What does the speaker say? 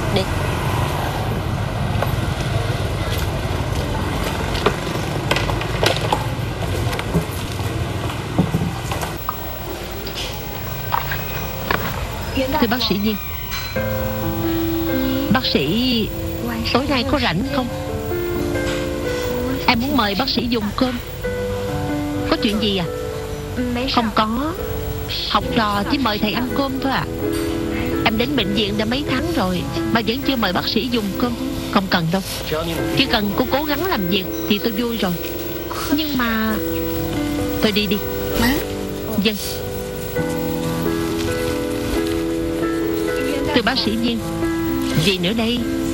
Đi. Thưa bác sĩ Viên, bác sĩ tối nay có rảnh không? Em muốn mời bác sĩ dùng cơm. Có chuyện gì à? Không có. Học trò chỉ mời thầy ăn cơm thôi à. Em đến bệnh viện đã mấy tháng rồi mà vẫn chưa mời bác sĩ dùng cơm. Không cần đâu. Chỉ cần cô cố gắng làm việc thì tôi vui rồi. Nhưng mà tôi đi đi. Vâng. Thưa bác sĩ Viên, gì nữa đây?